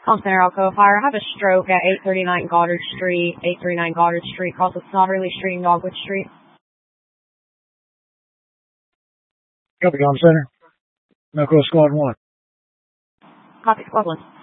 On Center Alcoa Fire, I have a stroke at 839 Goddard Street, 839 Goddard Street, across with Snodderly Street and Dogwood Street. Copy, on Center. Melco Squad 1. Copy, Squad 1.